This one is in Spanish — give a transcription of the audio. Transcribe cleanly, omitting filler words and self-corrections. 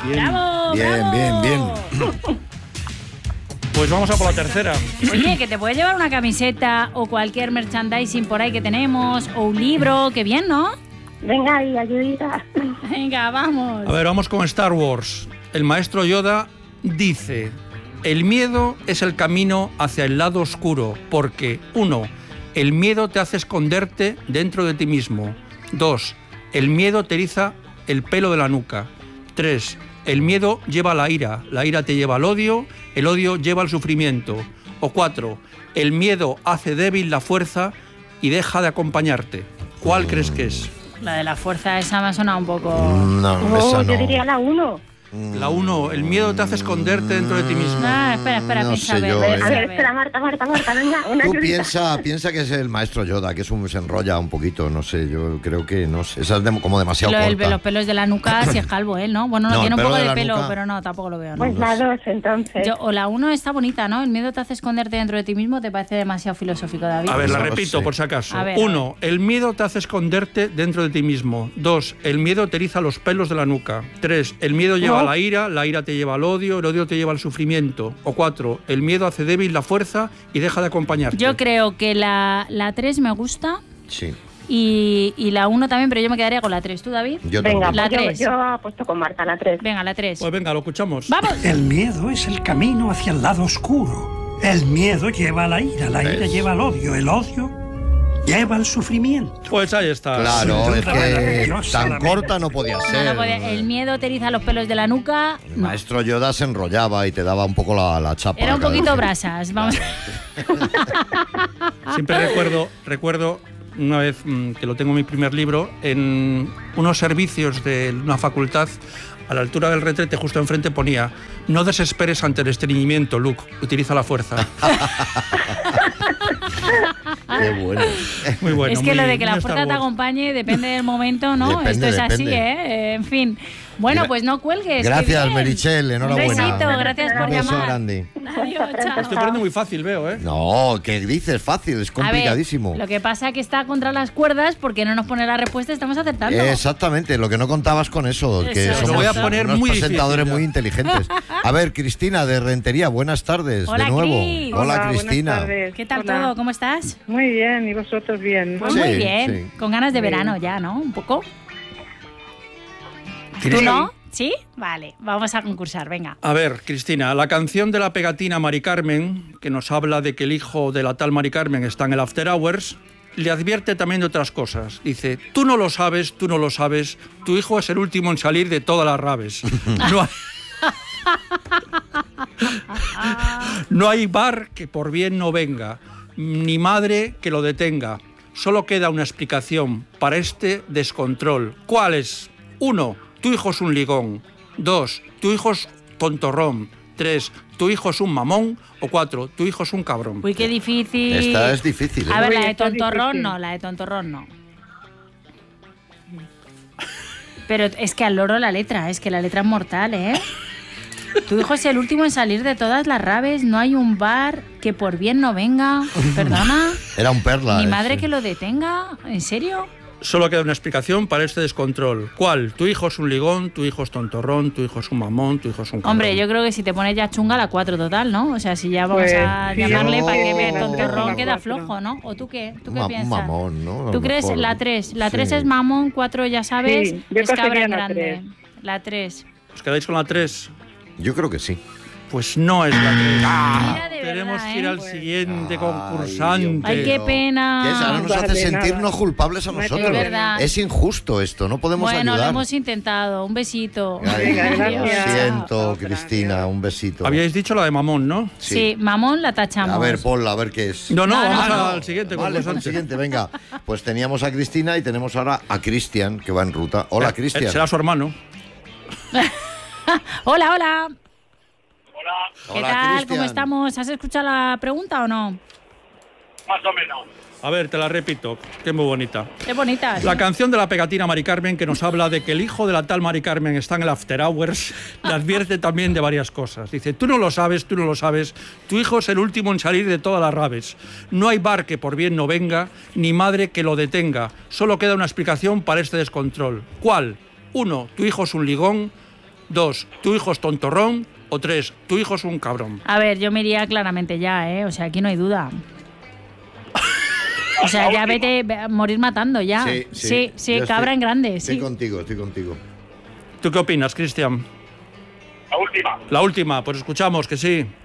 Bien. ¡Bravo! Bien, bravo! bien. Pues vamos a por la tercera. Oye, que te puedes llevar una camiseta o cualquier merchandising por ahí que tenemos, o un libro, qué bien, ¿no? Venga, y ayudita. Venga, vamos. A ver, vamos con Star Wars. El maestro Yoda dice: el miedo es el camino hacia el lado oscuro porque 1. El miedo te hace esconderte dentro de ti mismo. 2. El miedo te eriza el pelo de la nuca. 3. El miedo lleva a la ira te lleva al odio, el odio lleva al sufrimiento. O 4. El miedo hace débil la fuerza y deja de acompañarte. ¿Cuál crees que es? La de la fuerza esa me ha sonado un poco... No, esa no. Yo diría la 1. La 1. El miedo te hace esconderte dentro de ti mismo. Ah, espera, No piensa, sé a yo, ver, A ver, espera, Marta, venga, una Tú ayudita. piensa que es el maestro Yoda, que se enrolla un poquito, no sé, yo creo que, no sé, esa es como demasiado corta. Los pelos de la nuca, si es calvo él, ¿no? Bueno, no, No, tiene un el pelo poco de de la pelo, nuca. pero no, tampoco lo veo, ¿no? Pues la 2, entonces. O la 1 está bonita, ¿no? El miedo te hace esconderte dentro de ti mismo, ¿te parece demasiado filosófico, David? A ver, la No lo repito sé. por si acaso. A ver, 1. El miedo te hace esconderte dentro de ti mismo. 2. El miedo te eriza los pelos de la nuca. 3. El miedo lleva a la ira te lleva al odio, el odio te lleva al sufrimiento. O 4. El miedo hace débil la fuerza y deja de acompañarte. Yo creo que la 3 me gusta Sí, y la 1 también, pero yo me quedaría con la 3. ¿Tú, David? yo Venga, también. La pues tres. yo apuesto con Marta, la 3. Venga, la 3. Pues venga, lo escuchamos. ¡Vamos! El miedo es el camino hacia el lado oscuro. El miedo lleva a la ira ¿Ves? lleva al odio, el odio lleva al sufrimiento. Pues ahí está. Claro, Sin es duda, que maravillosa tan la corta no podía No, ser. no podía- el miedo te eriza los pelos de la nuca. El maestro Yoda se enrollaba y te daba un poco la chapa. Era un cada poquito vez. brasas. Vamos. Siempre recuerdo una vez que lo tengo en mi primer libro, en unos servicios de una facultad, a la altura del retrete, justo enfrente ponía: no desesperes ante el estreñimiento, Luke, utiliza la fuerza. Qué bueno. Muy bueno. Es que lo muy- de que muy la Star fuerza te Wars. acompañe depende del momento, ¿no? Depende, Esto es así, depende. ¿eh? En fin. Bueno, pues no cuelgues. Gracias, qué bien. Merichel, enhorabuena. Un besito, gracias por Un beso llamar. grande. Adiós, chao. Estoy poniendo muy fácil, veo, ¿eh? No, ¿qué dices? Fácil, es A ver, complicadísimo. lo que pasa es que está contra las cuerdas porque no nos pone la respuesta, estamos acertando. Exactamente, lo que no contabas con eso, que Eso, somos lo voy a poner unos muy presentadores difícil, muy inteligentes. A ver, Cristina, de Rentería, buenas tardes, Hola, de nuevo. Cris. Hola, Cristina. Buenas tardes. ¿Qué tal Hola. todo? ¿Cómo estás? Muy bien, ¿y vosotros bien? Pues Sí, muy bien, sí. con ganas de Muy verano bien. ya, ¿no? Un poco. ¿Tú Cristina. no? ¿Sí? Vale, vamos a concursar, venga. A ver, Cristina, la canción de la pegatina Mari Carmen, que nos habla de que el hijo de la tal Mari Carmen está en el After Hours, le advierte también de otras cosas. Dice: tú no lo sabes, tu hijo es el último en salir de todas las raves. No hay bar que por bien no venga, ni madre que lo detenga. Solo queda una explicación para este descontrol. ¿Cuál es? 1. Tu hijo es un ligón. 2. Tu hijo es tontorrón. 3. Tu hijo es un mamón. O 4. Tu hijo es un cabrón. Uy, qué difícil. Esta es difícil, ¿eh? A ver, Uy, la de esta es tontorrón difícil. no, la de tontorrón no. Pero es que al loro la letra, es que la letra es mortal, ¿eh? Tu hijo es el último en salir de todas las raves, no hay un bar que por bien no venga. ¿Perdona? Era un perla. ¿Mi ese. madre que lo detenga? ¿En serio? Solo queda una explicación para este descontrol. ¿Cuál? Tu hijo es un ligón, tu hijo es tontorrón, tu hijo es un mamón, tu hijo es un cabrón. Hombre, yo creo que si te pones ya chunga, la 4 total, ¿no? O sea, si ya vamos Pues, a sí, llamarle yo- para que vea la tontorrón, queda 4. flojo, ¿no? ¿O tú qué? ¿Tú qué Un piensas? mamón, ¿no? A lo ¿Tú crees mejor. la 3? La 3 Sí. es mamón, 4 ya sabes, Sí, yo es cabra cogería en la grande. 3. La 3. ¿Os quedáis con la 3? Yo creo que sí. Pues no es la 3. Mira, de Tenemos verdad, que ir ¿eh? al siguiente Ay, concursante. Ay, qué pena. Que ahora nos Vale, hace sentirnos nada. culpables a No hay nosotros. problema. Es injusto esto, no podemos Bueno, lo ayudar. hemos intentado. Un besito. Ay, Venga, lo gracias. siento, Otra, Cristina, adiós. un besito. Habíais dicho la de mamón, ¿no? Sí, mamón la tachamos. A ver, ponla, a ver qué es. No, No, vamos no. al siguiente Vale, pues concursante. el siguiente, venga. Pues teníamos a Cristina y tenemos ahora a Cristian, que va en ruta. Hola, Cristian. Será su hermano. Hola, hola. ¿Qué Hola, tal? Cristian. ¿Cómo estamos? ¿Has escuchado la pregunta o no? A ver, te la repito, que es muy bonita. Qué bonita. La canción de la pegatina Mari Carmen, que nos habla de que el hijo de la tal Mari Carmen está en el After Hours, le advierte también de varias cosas. Dice: tú no lo sabes, tu hijo es el último en salir de todas las raves. No hay bar que por bien no venga, ni madre que lo detenga. Solo queda una explicación para este descontrol. ¿Cuál? 1. Tu hijo es un ligón. 2, tu hijo es tontorrón. O 3, tu hijo es un cabrón. A ver, yo me iría claramente ya, ¿eh? O sea, aquí no hay duda. O sea, ya vete a morir matando ya. Sí, cabra en grande, sí. Estoy contigo. ¿Tú qué opinas, Cristian? La última. La última, pues escuchamos que sí.